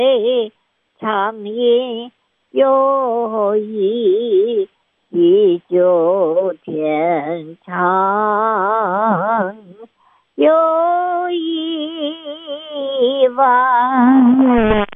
长饮有意，地久天长，有一万